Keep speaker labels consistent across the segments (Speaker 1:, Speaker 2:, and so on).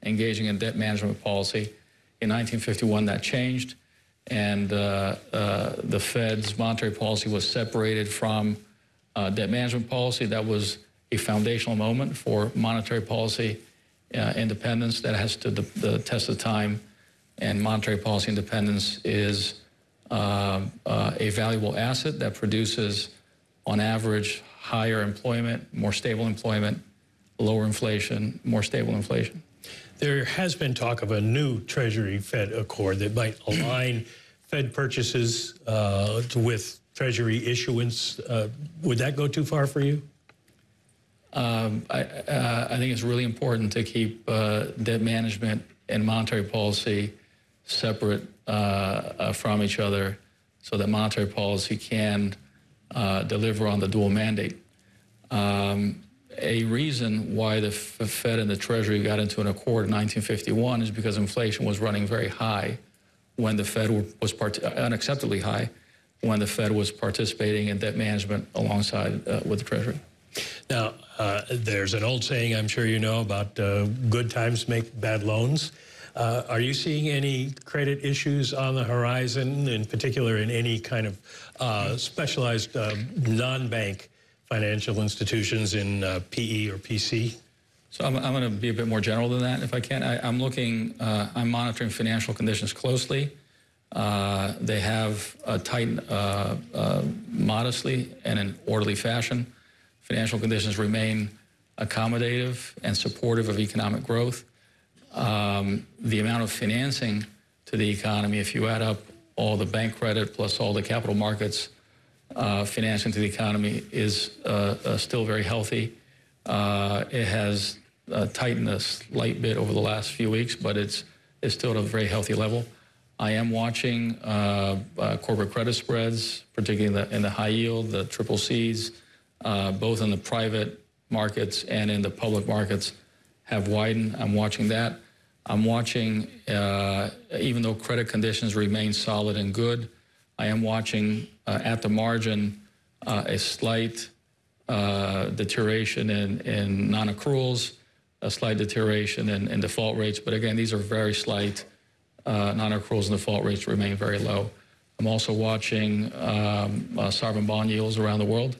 Speaker 1: engaging in debt management policy. In 1951, that changed, and the Fed's monetary policy was separated from debt management policy. That was a foundational moment for monetary policy independence that has stood the test of time, and monetary policy independence is a valuable asset that produces, on average, higher employment, more stable employment, lower inflation, more stable inflation.
Speaker 2: There has been talk of a new Treasury-Fed accord that might align Fed purchases with Treasury issuance. Would that go too far for you?
Speaker 1: I think it's really important to keep debt management and monetary policy separate from each other so that monetary policy can deliver on the dual mandate. A reason why the Fed and the Treasury got into an accord in 1951 is because inflation was running very high when the Fed was unacceptably high when the Fed was participating in debt management alongside with the Treasury.
Speaker 2: Now, there's an old saying I'm sure you know about good times make bad loans. Are you seeing any credit issues on the horizon, in particular in any kind of specialized non-bank financial institutions in PE or PC?
Speaker 1: So I'm going to be a bit more general than that, if I can. I'm monitoring financial conditions closely. They have tightened modestly and in an orderly fashion. Financial conditions remain accommodative and supportive of economic growth. The amount of financing to the economy, if you add up all the bank credit plus all the capital markets financing to the economy, is still very healthy. It has tightened a slight bit over the last few weeks, but it's still at a very healthy level. I am watching corporate credit spreads, particularly in the high yield, the triple Cs, both in the private markets and in the public markets, have widened. I'm watching that. I'm watching, even though credit conditions remain solid and good, I am watching at the margin a slight deterioration in non-accruals, a slight deterioration in default rates. But again, these are very slight. Non-accruals and default rates remain very low. I'm also watching sovereign bond yields around the world.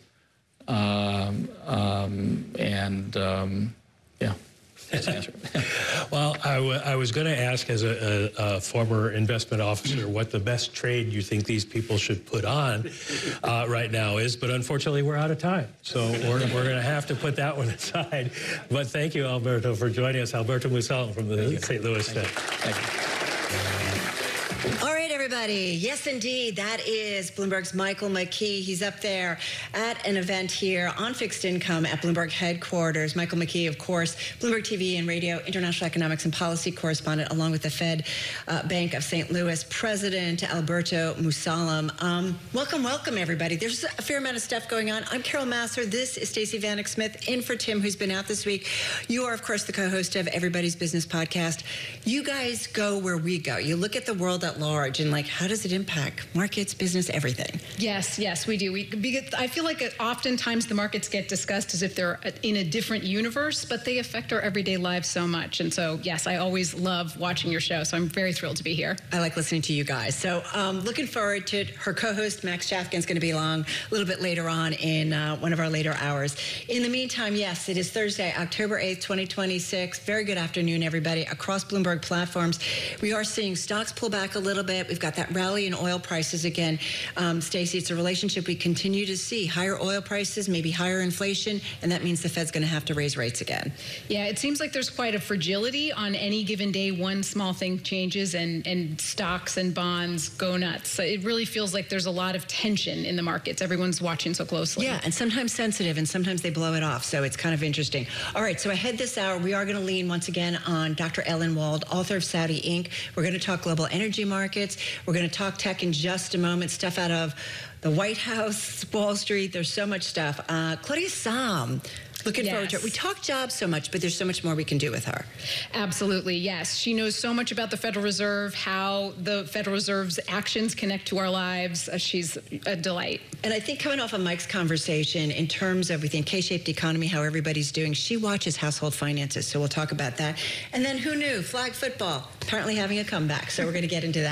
Speaker 1: Yeah. That's the answer.
Speaker 2: Well, I was going to ask, as a former investment officer, what the best trade you think these people should put on right now is, but unfortunately we're out of time. So we're going to have to put that one aside. But thank you, Alberto, for joining us. Alberto Musalem from the St. Louis Fed.
Speaker 1: Thank you.
Speaker 3: All right, everybody. Yes, indeed. That is Bloomberg's Michael McKee. He's up there at an event here on fixed income at Bloomberg headquarters. Michael McKee, of course, Bloomberg TV and radio, international economics and policy correspondent, along with the Fed Bank of St. Louis President Alberto Musalem. Welcome, everybody. There's a fair amount of stuff going on. I'm Carol Massar. This is Stacey Vanek Smith, in for Tim, who's been out this week. You are, of course, the co-host of Everybody's Business podcast. You guys go where we go. You look at the world at large and, like, how does it impact markets, business, everything?
Speaker 4: Yes, we do. Because I feel like oftentimes the markets get discussed as if they're in a different universe, but they affect our everyday lives so much. And so, yes, I always love watching your show, so I'm very thrilled to be here.
Speaker 3: I like listening to you guys. So looking forward to her co-host, Max Chafkin's going to be along a little bit later on in one of our later hours. In the meantime, yes, it is Thursday, October 8th, 2026. Very good afternoon, everybody. Across Bloomberg platforms, we are seeing stocks pull back a little bit. We've got that rally in oil prices again. Stacey, it's a relationship we continue to see. Higher oil prices, maybe higher inflation, and that means the Fed's going to have to raise rates again.
Speaker 4: Yeah, it seems like there's quite a fragility on any given day. One small thing changes and stocks and bonds go nuts. So it really feels like there's a lot of tension in the markets. Everyone's watching so closely.
Speaker 3: Yeah, and sometimes sensitive, and sometimes they blow it off. So it's kind of interesting. All right, so ahead this hour, we are going to lean once again on Dr. Ellen Wald, author of Saudi Inc. We're going to talk global energy markets. We're going to talk tech in just a moment, stuff out of the White House, Wall Street. There's so much stuff. Claudia Sahm, Looking forward to it.
Speaker 4: Yes.
Speaker 3: We talk jobs so much, but there's so much more we can do with her.
Speaker 4: Absolutely, yes. She knows so much about the Federal Reserve, how the Federal Reserve's actions connect to our lives. She's a delight.
Speaker 3: And I think coming off of Mike's conversation, in terms of within K-shaped economy, how everybody's doing, she watches household finances. So we'll talk about that. And then who knew? Flag football apparently having a comeback. So we're going to get into that.